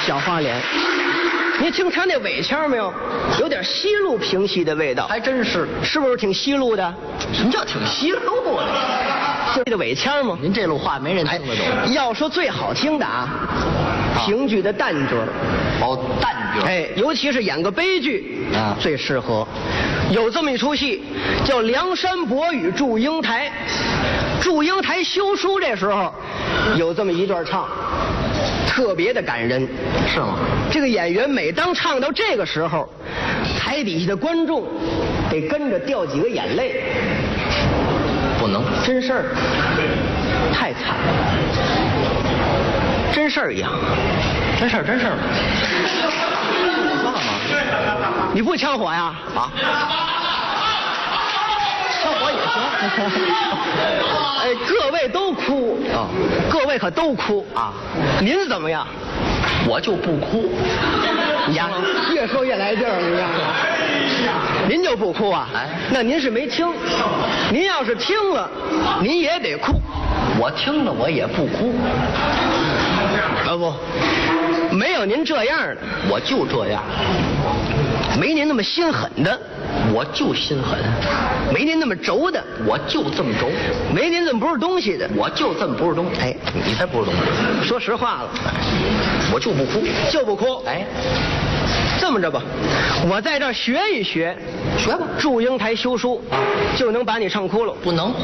小花脸。你听他那尾腔没有？有点西路平西的味道， 还真是， 是不是挺西路的？ 什么叫挺西路的？ 就是这尾腔嘛。 您这路话没人听得懂。 要说最好听的啊，评剧的旦角。 哦，旦角。 哎，尤其是演个悲剧啊， 最适合。有这么一出戏叫《梁山伯与祝英台》，祝英台修书这时候有这么一段唱，特别的感人。 是吗？ 这个演员每当唱到这个时候，台底下的观众得跟着掉几个眼泪。 不能， 真事儿，太惨了，真事儿一样， 真事儿，真事儿。说了吗？ 你不呛火呀？ 啊？呛火也行。 哎，各位都哭啊！各位可都哭啊！ 您怎么样？ 我就不哭。 你呀，越说越来劲儿，你看。您就不哭啊？ 哎， 那您是没听。您要是听了，您也得哭。 我听了我也不哭。 不，没有您这样的， 我就这样。 没您那么心狠的， 我就心狠； 没您那么轴的， 我就这么轴； 没您这么不是东西的， 我就这么不是东西。 哎， 你才不是东西。 说实话了， 我就不哭， 就不哭。 哎， 这么着吧，我在这儿学一学， 学吧。 祝英台修书就能把你唱哭了。 不能，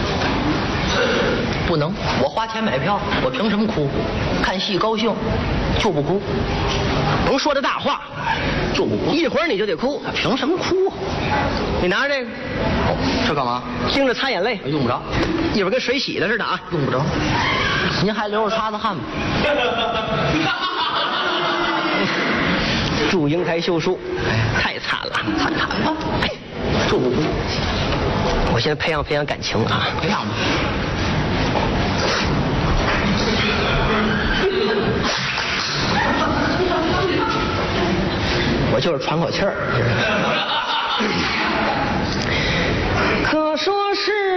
不能，我花钱买票，我凭什么哭？看戏高兴就不哭。 甭说这大话， 就不哭。 一会儿你就得哭， 凭什么哭？ 你拿着这个， 这干嘛？ 盯着擦眼泪。 用不着， 一会儿跟水洗的似的啊。 用不着。您还留着擦擦汗吗？ 祝英台修书，太惨了， 惨惨吧。哎，就不哭。 我现在培养培养感情啊， 培养吧。 我就是喘口气儿。可说是